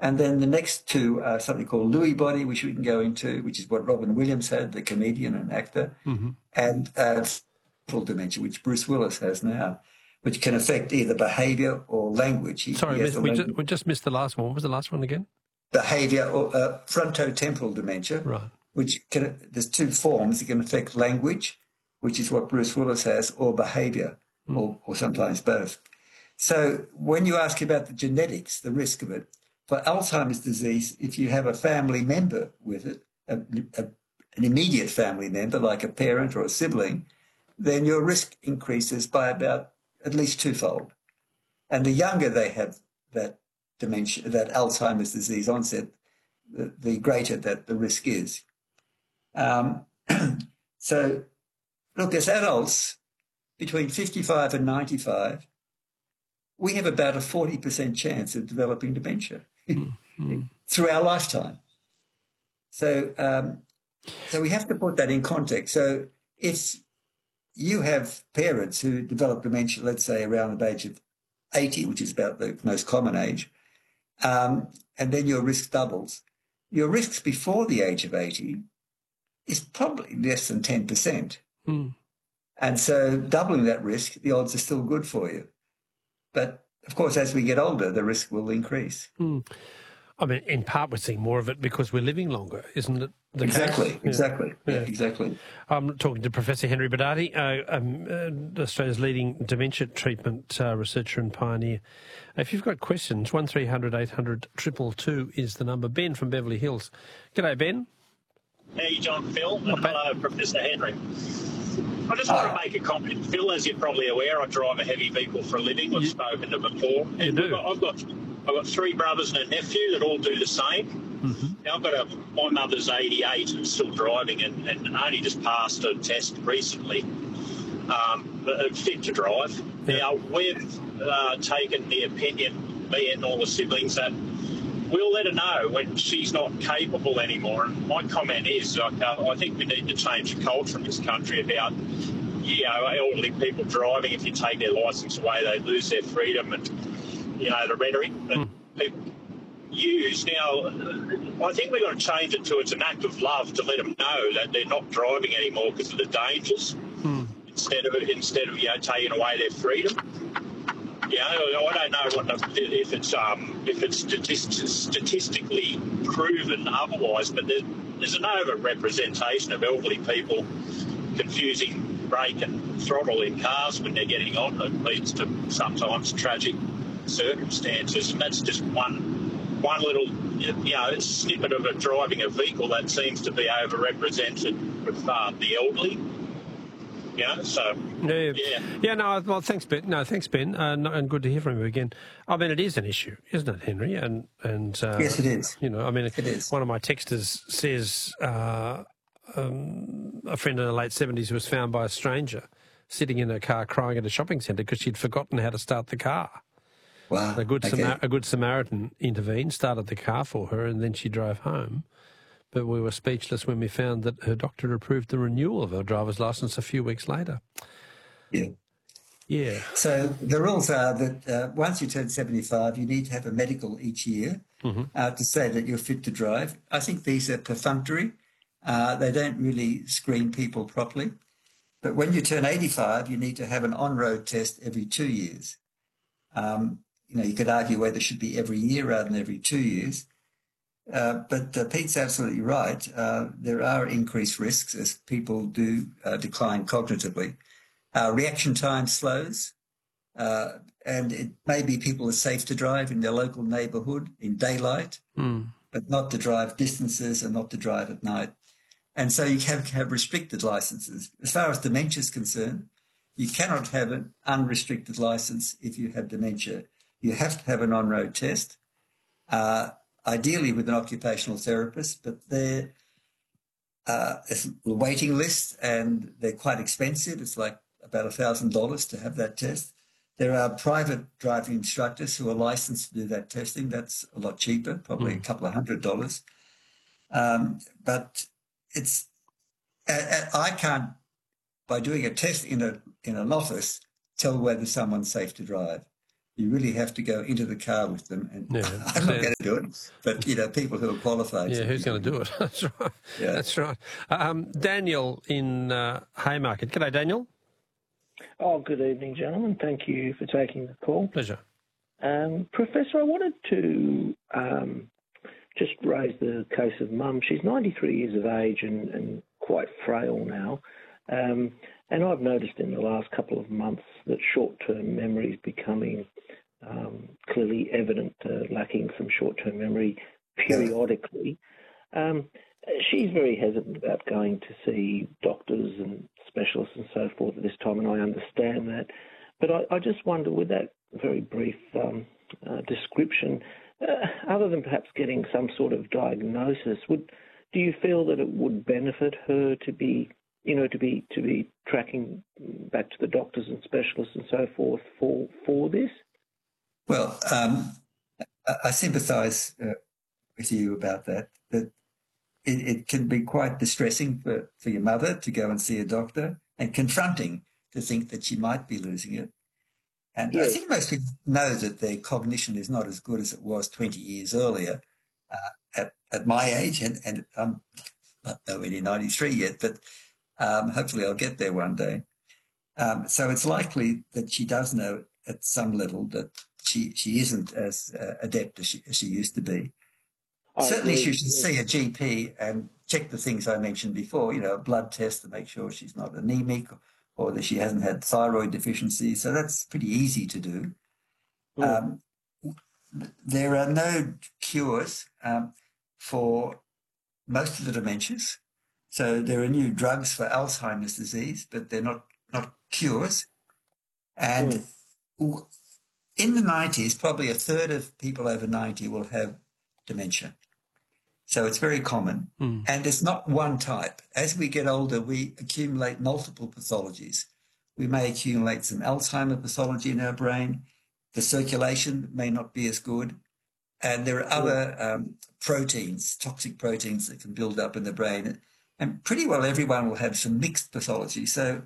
And then the next two are something called Lewy body, which we can go into, which is what Robin Williams had, the comedian and actor, and temporal dementia, which Bruce Willis has now, which can affect either behaviour or language. We just missed the last one. What was the last one again? Behaviour or frontotemporal dementia, right? There's two forms. It can affect language, which is what Bruce Willis has, or behaviour, or sometimes both. So when you ask about the genetics, the risk of it, for Alzheimer's disease, if you have a family member with it, an immediate family member, like a parent or a sibling, then your risk increases by about at least twofold. And the younger they have that dementia, that Alzheimer's disease onset, the greater that the risk is. So, look, as adults, between 55 and 95, we have about a 40% chance of developing dementia through our lifetime. So we have to put that in context. So if you have parents who develop dementia, let's say around the age of 80, which is about the most common age, and then your risk doubles, your risks before the age of 80 is probably less than 10%. And so doubling that risk, the odds are still good for you. But, of course, as we get older, the risk will increase. I mean, in part, we're seeing more of it because we're living longer, isn't it? Exactly. Yeah, exactly. I'm talking to Professor Henry Badati, Australia's leading dementia treatment researcher and pioneer. If you've got questions, 1300 800 222 is the number. Ben from Beverly Hills. G'day, Ben. Hey, John, Phil, and hello, Professor Henry. I just want to make a comment. Phil, as you're probably aware, I drive a heavy vehicle for a living. We've spoken to before. You do? I've got three brothers and a nephew that all do the same. Now, my mother's 88 and still driving and only just passed a test recently, fit to drive. Now, we've taken the opinion, me and all the siblings, that we'll let her know when she's not capable anymore. And my comment is, I think we need to change the culture in this country about, elderly people driving. If you take their licence away, they lose their freedom and, the rhetoric that people use. Now, I think we've got to change it to it's an act of love to let them know that they're not driving anymore because of the dangers instead of taking away their freedom. I don't know if it's statistically proven otherwise, but there's an over-representation of elderly people confusing brake and throttle in cars when they're getting on. That leads to sometimes tragic circumstances, and that's just one little snippet of driving a vehicle that seems to be over-represented with the elderly. Well, thanks, Ben. No, thanks, Ben, and good to hear from you again. I mean, it is an issue, isn't it, Henry? And yes, it is. It is. One of my texters says a friend in the late 70s was found by a stranger sitting in her car crying at a shopping centre because she'd forgotten how to start the car. Wow. A good Samaritan intervened, started the car for her, and then she drove home. But we were speechless when we found that her doctor approved the renewal of her driver's licence a few weeks later. Yeah. So the rules are that once you turn 75, you need to have a medical each year to say that you're fit to drive. I think these are perfunctory. They don't really screen people properly. But when you turn 85, you need to have an on-road test every 2 years. You could argue whether it should be every year rather than every 2 years. But Pete's absolutely right. There are increased risks as people do decline cognitively. Reaction time slows, and it may be people are safe to drive in their local neighbourhood in daylight, but not to drive distances and not to drive at night. And so you can have restricted licences. As far as dementia is concerned, you cannot have an unrestricted licence if you have dementia. You have to have an on-road test. Ideally with an occupational therapist, but there's a waiting list and they're quite expensive. It's like about $1,000 to have that test. There are private driving instructors who are licensed to do that testing. That's a lot cheaper, probably a couple of $100. But it's I can't, by doing a test in an office, tell whether someone's safe to drive. you really have to go into the car with them. And Yeah, I'm not going to do it, but, people who are qualified. Yeah, who's going to do it? That's right. Yeah. That's right. Daniel in Haymarket. G'day, Daniel. Oh, good evening, gentlemen. Thank you for taking the call. Pleasure. Professor, I wanted to just raise the case of Mum. She's 93 years of age and quite frail now. And I've noticed in the last couple of months that short-term memory is becoming clearly evident, lacking some short-term memory periodically. She's very hesitant about going to see doctors and specialists and so forth at this time, and I understand that. But I just wonder, with that very brief description, other than perhaps getting some sort of diagnosis, do you feel that it would benefit her to be tracking back to the doctors and specialists and so forth for this? Well, I sympathise with you about that. That it can be quite distressing for your mother to go and see a doctor, and confronting to think that she might be losing it. And Yes. I think most people know that their cognition is not as good as it was 20 years earlier at my age, and I'm not nowhere near 93 yet, but hopefully I'll get there one day. So it's likely that she does know at some level that she isn't as adept as she used to be. Certainly she should see a GP and check the things I mentioned before, a blood test to make sure she's not anemic or that she hasn't had thyroid deficiency. So that's pretty easy to do. There are no cures for most of the dementias. So there are new drugs for Alzheimer's disease, but they're not cures. And in the 90s, probably a third of people over 90 will have dementia. So it's very common. And it's not one type. As we get older, we accumulate multiple pathologies. We may accumulate some Alzheimer pathology in our brain. The circulation may not be as good. And there are other proteins, toxic proteins that can build up in the brain. And pretty well everyone will have some mixed pathology. So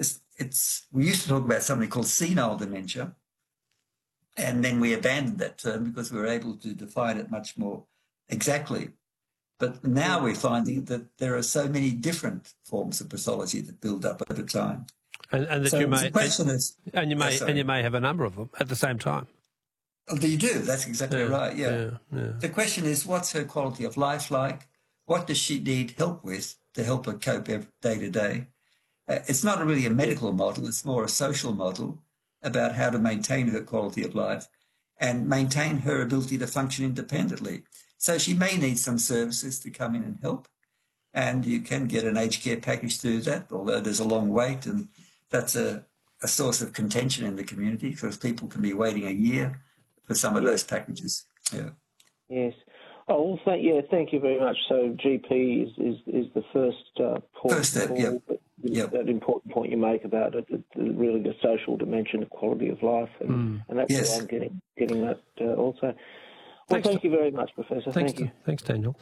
we used to talk about something called senile dementia. And then we abandoned that term because we were able to define it much more exactly. But now we're finding that there are so many different forms of pathology that build up over time. And that so you may, the question is, and you may have a number of them at the same time. Oh, you do. That's exactly right. Yeah. The question is, what's her quality of life like? What does she need help with to help her cope day to day? It's not really a medical model. It's more a social model about how to maintain her quality of life and maintain her ability to function independently. So she may need some services to come in and help. And you can get an aged care package to do that, although there's a long wait. And that's a source of contention in the community because people can be waiting a year for some of those packages. Yeah. Yes. Oh, well, thank you very much. So GP is the first point. First step, That important point you make about really the social dimension of quality of life, and that's why I'm getting that also. Well, thank you very much, Professor. Thank you. Thanks, Daniel.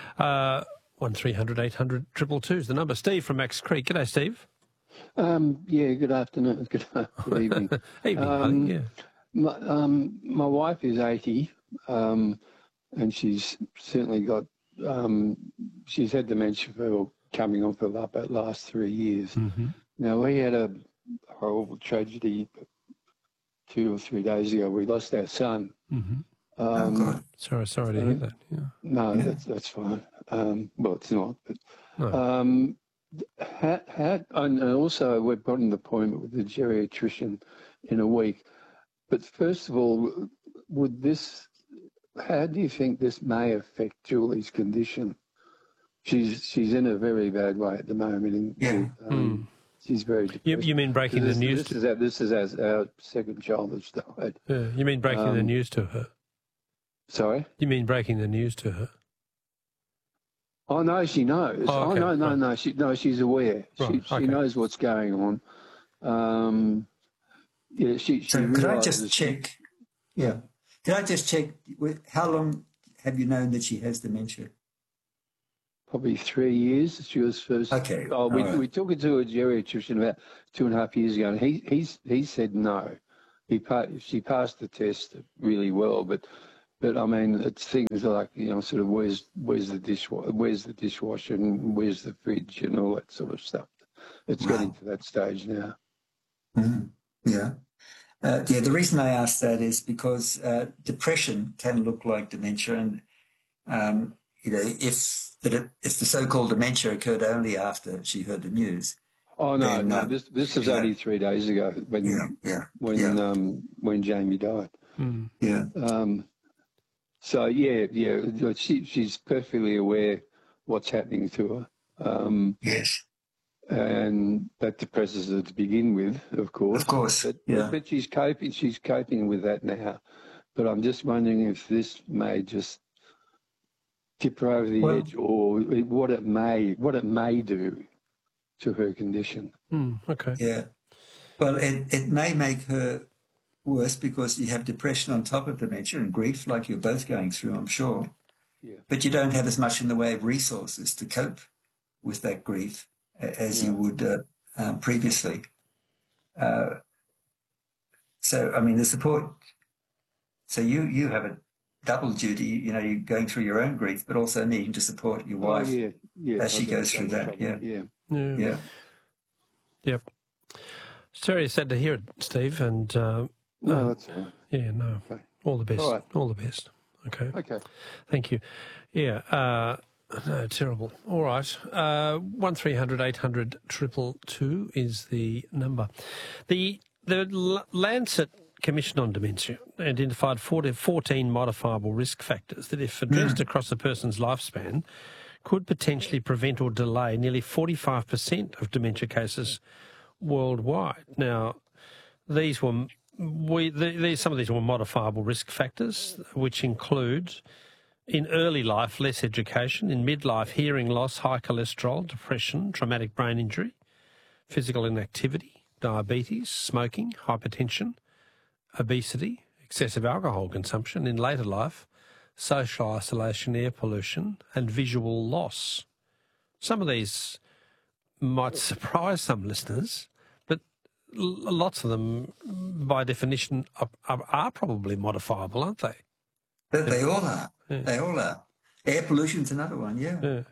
1300 800 222 is the number. Steve from Max Creek. G'day, Steve. Good afternoon. Good evening. Evening, my wife is 80, and she's certainly got, she's had dementia coming on for the last 3 years. Now, we had a horrible tragedy 2 or 3 days ago. We lost our son. Sorry to hear that. Yeah. No, that's fine. Well, it's not. But and also, we've got an appointment with the geriatrician in a week. But first of all, how do you think this may affect Julie's condition? She's in a very bad way at the moment. And, she's very depressed. You mean breaking the news? This is our second child that's died. Yeah. You mean breaking the news to her? Sorry? You mean breaking the news to her? Oh, no, she knows. Oh, okay. No, she's aware. Right. She knows what's going on. She so could I just check? Yeah. Could I just check, how long have you known that she has dementia? Probably 3 years. She was first. Okay. We took her to a geriatrician about 2.5 years ago, and he said no. she passed the test really well, but I mean, it's things like, sort of where's the dishwasher and where's the fridge and all that sort of stuff. It's getting to that stage now. Mm-hmm. Yeah. The reason I asked that is because depression can look like dementia, and if the so-called dementia occurred only after she heard the news. Oh no, no! This was only 3 days ago when Jamie died. Mm. Yeah. So she's perfectly aware what's happening to her. Yes. And that depresses her to begin with, of course. Of course. But she's coping. She's coping with that now. But I'm just wondering if this may just tip her over the edge, or what it may do to her condition. Okay. Yeah. Well, it may make her worse because you have depression on top of dementia and grief, like you're both going through, I'm sure. Yeah. But you don't have as much in the way of resources to cope with that grief as you would previously. So, I mean, the support. So you have a double duty. You're going through your own grief, but also needing to support your wife as she goes through that. Yeah. Yeah. Sorry, sad to hear it, Steve. And no, that's all right. Yeah, no. Okay. All the best. All right. All the best. Okay. Okay. Thank you. Yeah. No, terrible. All right. 1300 800 222 is the number. The Lancet Commission on Dementia identified 14 modifiable risk factors that, if addressed across a person's lifespan, could potentially prevent or delay nearly 45% of dementia cases worldwide. Now, these were some of these were modifiable risk factors, which include, in early life, less education; in midlife, hearing loss, high cholesterol, depression, traumatic brain injury, physical inactivity, diabetes, smoking, hypertension, obesity, excessive alcohol consumption; in later life, social isolation, air pollution, and visual loss. Some of these might surprise some listeners, but lots of them, by definition, are probably modifiable, aren't they? They all are. Yeah. They all are. Air pollution's another one, yeah.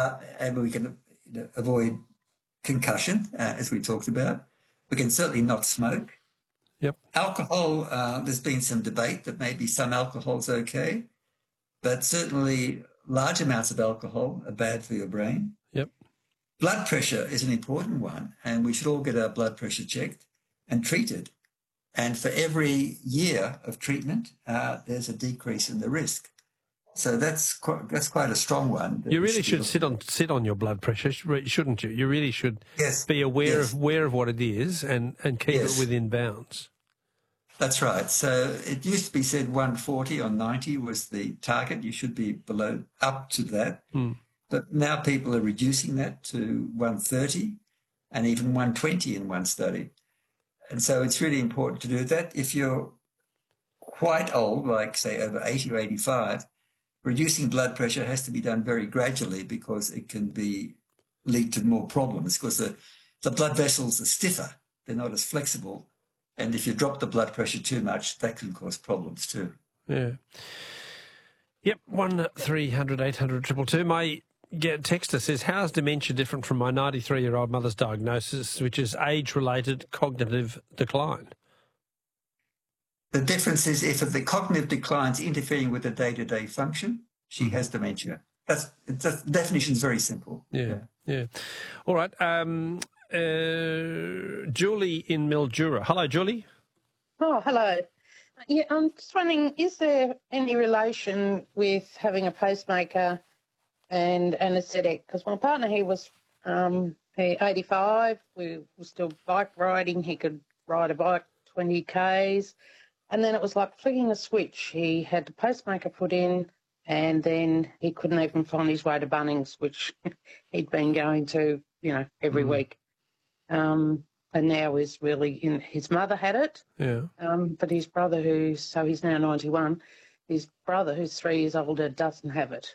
And we can avoid concussion, as we talked about. We can certainly not smoke. Yep. Alcohol, there's been some debate that maybe some alcohol's okay, but certainly large amounts of alcohol are bad for your brain. Yep. Blood pressure is an important one, and we should all get our blood pressure checked and treated. And for every year of treatment, there's a decrease in the risk. So that's quite a strong one. You really should sit on your blood pressure, shouldn't you? You really should be aware of what it is and keep it within bounds. That's right. So it used to be said 140 on 90 was the target. You should be up to that. But now people are reducing that to 130 and even 120 in one study. And so it's really important to do that. If you're quite old, like say over 80 or 85, reducing blood pressure has to be done very gradually because it can lead to more problems because the blood vessels are stiffer. They're not as flexible. And if you drop the blood pressure too much, that can cause problems too. Yeah. Yep, 1300 800 222. My texter says, how's dementia different from my 93-year-old mother's diagnosis, which is age-related cognitive decline? The difference is if the cognitive decline is interfering with the day-to-day function, she has dementia. The definition is very simple. Yeah. All right. Julie in Mildura. Hello, Julie. Oh, hello. Yeah, I'm just wondering, is there any relation with having a pacemaker and anaesthetic? Because my partner, he was 85. We were still bike riding. He could ride a bike 20 Ks. And then it was like flicking a switch. He had the pacemaker put in and then he couldn't even find his way to Bunnings, which he'd been going to, every week. And now is really in. His mother had it. Yeah. But his brother, he's now 91, his brother, who's 3 years older, doesn't have it.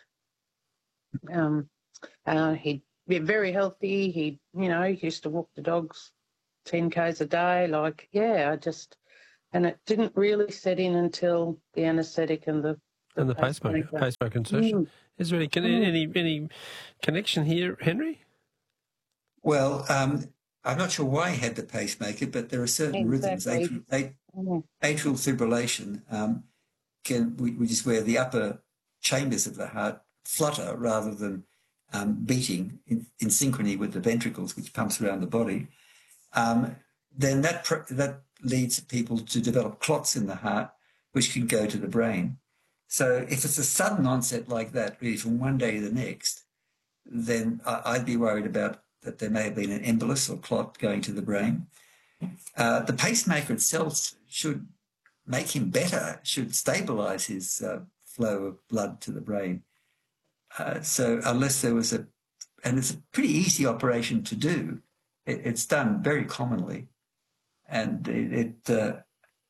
He'd be very healthy. He used to walk the dogs 10 Ks a day. And it didn't really set in until the anaesthetic and the pacemaker insertion. Is there any connection here, Henry? Well, I'm not sure why he had the pacemaker, but there are certain rhythms. Atrial fibrillation which is where the upper chambers of the heart flutter rather than beating in synchrony with the ventricles, which pumps around the body. Then that leads people to develop clots in the heart, which can go to the brain. So if it's a sudden onset like that, really from one day to the next, then I'd be worried about that there may have been an embolus or clot going to the brain. The pacemaker itself should make him better, should stabilise his flow of blood to the brain. So unless there was and it's a pretty easy operation to do. It's done very commonly. And the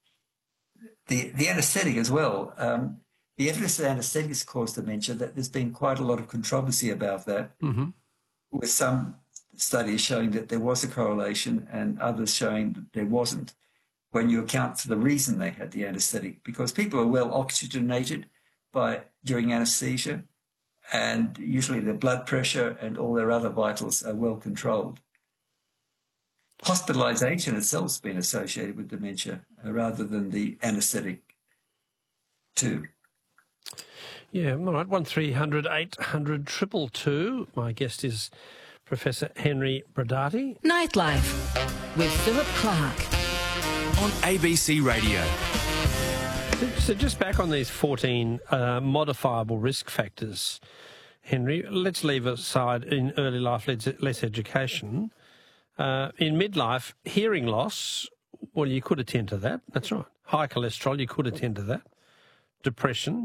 anaesthetic as well. The evidence that anaesthetics cause dementia, that there's been quite a lot of controversy about that, with some studies showing that there was a correlation and others showing that there wasn't, when you account for the reason they had the anaesthetic, because people are well oxygenated during anaesthesia, and usually their blood pressure and all their other vitals are well controlled. Hospitalisation itself has been associated with dementia rather than the anaesthetic too. Yeah, all right, 1300 800 222. My guest is Professor Henry Brodaty. Nightlife with Philip Clark on ABC Radio. So just back on these 14 modifiable risk factors, Henry, let's leave aside in early life less education. In midlife, hearing loss, well, you could attend to that. That's right. High cholesterol, you could attend to that. Depression,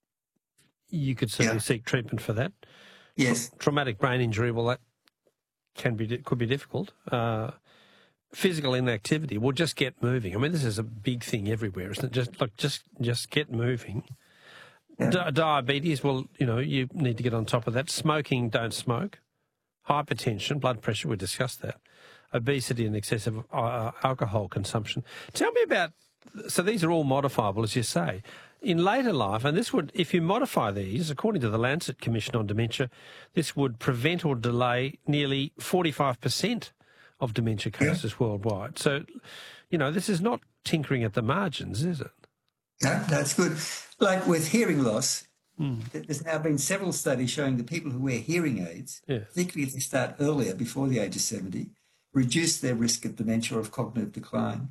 you could certainly seek treatment for that. Yes. Traumatic brain injury, well, that could be difficult. Physical inactivity, well, just get moving. I mean, this is a big thing everywhere, isn't it? Just get moving. Yeah. Diabetes, well, you need to get on top of that. Smoking, don't smoke. Hypertension, blood pressure, we discussed that. Obesity and excessive alcohol consumption. Tell me about, so these are all modifiable, as you say. In later life, and this would, if you modify these, according to the Lancet Commission on Dementia, this would prevent or delay nearly 45% of dementia cases worldwide. So, this is not tinkering at the margins, is it? No, that's good. Like with hearing loss, there's now been several studies showing that people who wear hearing aids, particularly if they start earlier, before the age of 70, reduce their risk of dementia or of cognitive decline.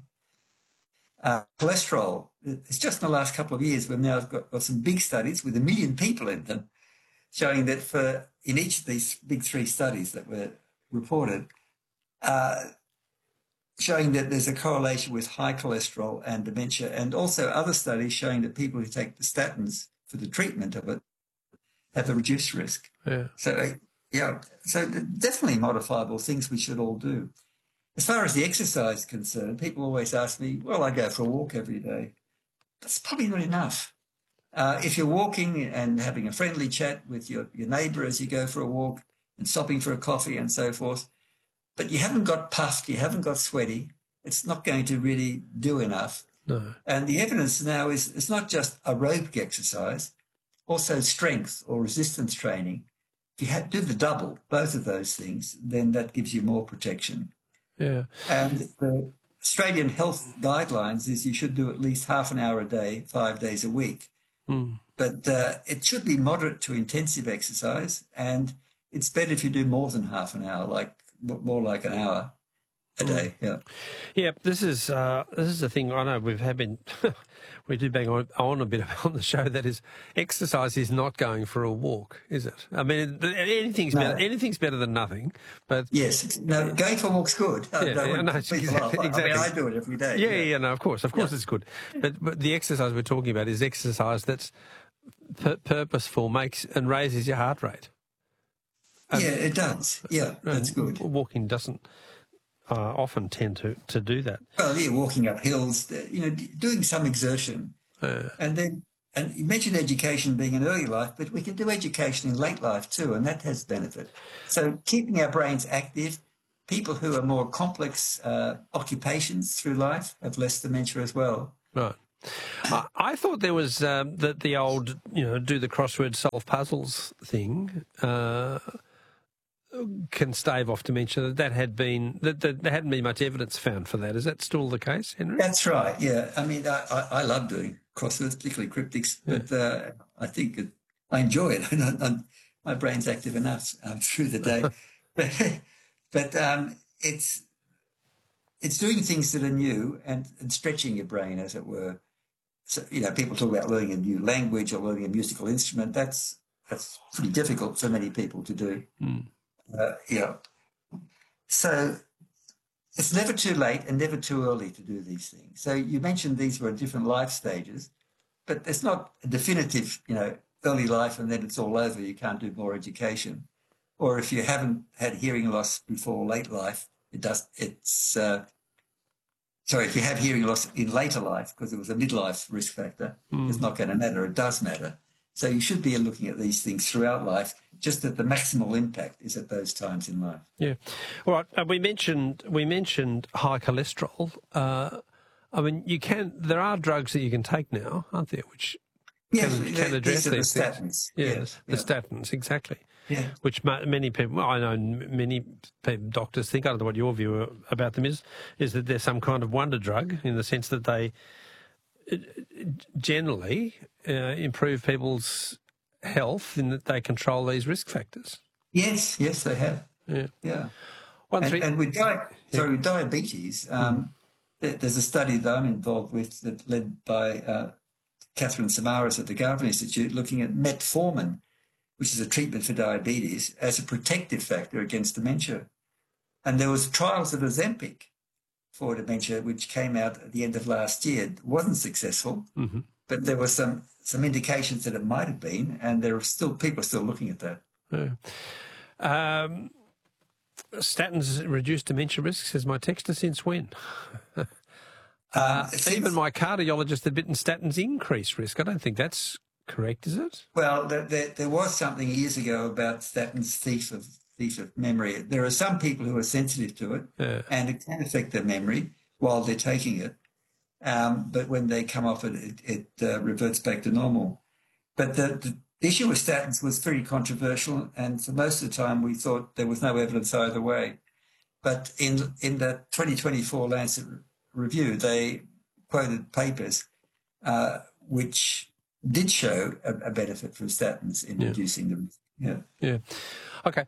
Cholesterol, it's just in the last couple of years we've now got some big studies with 1 million people in them, showing that in each of these big 3 studies that were reported, showing that there's a correlation with high cholesterol and dementia, and also other studies showing that people who take the statins for the treatment of it have a reduced risk. Yeah. So definitely modifiable things we should all do. As far as the exercise is concerned, people always ask me, well, I go for a walk every day. That's probably not enough. If you're walking and having a friendly chat with your neighbour as you go for a walk and stopping for a coffee and so forth, but you haven't got puffed, you haven't got sweaty, it's not going to really do enough. No. And the evidence now is it's not just aerobic exercise, also strength or resistance training. If you do the double, both of those things, then that gives you more protection. Yeah. And the Australian health guidelines is you should do at least half an hour a day, 5 days a week. But it should be moderate to intensive exercise, and it's better if you do more than half an hour, more like an hour a day. Yeah. Yeah. This is the thing. I know we do bang on a bit on the show. That is, exercise is not going for a walk, is it? I mean, anything's better than nothing. But yes, no, going for a walk's good. Exactly. I mean, I do it every day. Yeah. No, of course, it's good. But the exercise we're talking about is exercise that's purposeful, makes and raises your heart rate. It does. Yeah, that's good. Walking doesn't often tend to do that. Well, walking up hills, doing some exertion. And you mentioned education being in early life, but we can do education in late life too, and that has benefit. So keeping our brains active, people who are more complex occupations through life have less dementia as well. Right. I thought there was that the old, do the crossword, solve puzzles thing can stave off dementia. That there hadn't been much evidence found for that. Is that still the case, Henry? That's right. Yeah. I mean, I love doing crosswords, particularly cryptics, but I think I enjoy it. My brain's active enough through the day, but it's doing things that are new and stretching your brain, as it were. So, people talk about learning a new language or learning a musical instrument. That's pretty difficult for many people to do. So it's never too late and never too early to do these things. So you mentioned these were different life stages, but it's not a definitive, early life and then it's all over. You can't do more education. Or if you haven't had hearing loss before late life, if you have hearing loss in later life, because it was a midlife risk factor, it's not going to matter. It does matter. So you should be looking at these things throughout life, just that the maximal impact is at those times in life. Yeah. All right. We mentioned high cholesterol. There are drugs that you can take now, aren't there, which can address these statins. Yes, the statins, exactly. Yeah. Which many people, I know many people, doctors think, I don't know what your view about them is that they're some kind of wonder drug in the sense that they generally improve people's health in that they control these risk factors. Yes, they have. Yeah. And with diabetes, there's a study that I'm involved with that led by Catherine Samaras at the Garvan Institute looking at metformin, which is a treatment for diabetes, as a protective factor against dementia. And there was trials of Ozempic for dementia, which came out at the end of last year. It wasn't successful, but there were some indications that it might have been, and people are still looking at that. Yeah. Statins reduce dementia risks, says my texter. Since when? Even my cardiologist admitting statins increase risk. I don't think that's correct, is it? Well, there was something years ago about statins thief of memory. There are some people who are sensitive to it, and it can affect their memory while they're taking it. But when they come off it reverts back to normal. But the issue with statins was very controversial, and for most of the time we thought there was no evidence either way. But in the 2024 Lancet review, they quoted papers which did show a benefit from statins in reducing them. Yeah. Okay.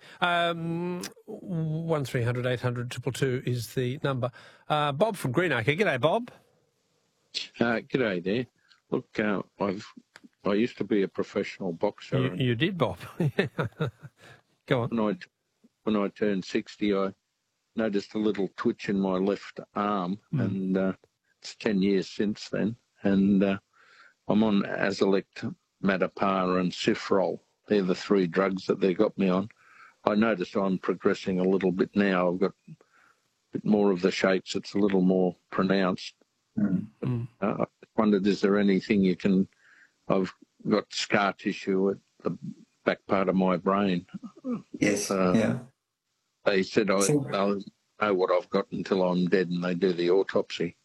1300 800 222 is the number. Bob from Greenacre. G'day, Bob. G'day there. Look, I used to be a professional boxer. You did, Bob. Go on. When I turned 60, I noticed a little twitch in my left arm, and it's 10 years since then. And I'm on Azilect, Matapar and Cifrol. They're the three drugs that they got me on. I notice I'm progressing a little bit now. I've got a bit more of the shakes. It's a little more pronounced. I wondered, is there anything you can... I've got scar tissue at the back part of my brain. Yes, They said they'll know what I've got until I'm dead and they do the autopsy.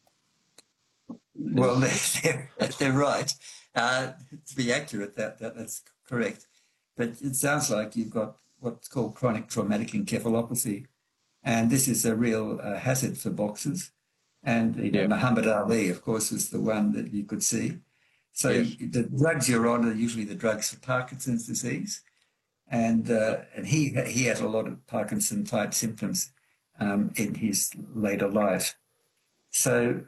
Well, they're right. To be accurate, that's correct. But it sounds like you've got what's called chronic traumatic encephalopathy, and this is a real hazard for boxers. And Muhammad Ali, of course, was the one that you could see. So the drugs you're on are usually the drugs for Parkinson's disease, and he had a lot of Parkinson-type symptoms in his later life. So,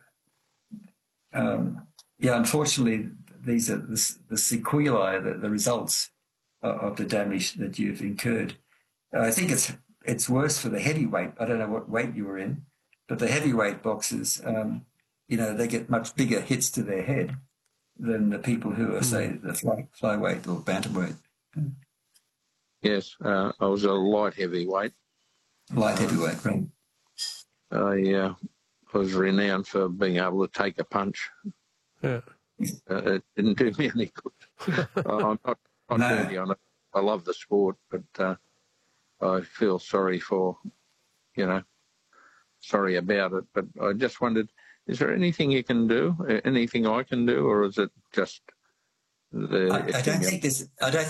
unfortunately, these are the sequelae, the results of the damage that you've incurred. I think it's worse for the heavyweight. I don't know what weight you were in, but the heavyweight boxers, they get much bigger hits to their head than the people who are, say, the flyweight or bantamweight. Yes, I was a light heavyweight. Light heavyweight, right. I was renowned for being able to take a punch. Yeah. It didn't do me any good. I'm not dirty on it. I love the sport, but I feel sorry for, sorry about it. But I just wondered, is there anything you can do, anything I can do, or is it just I don't think there's.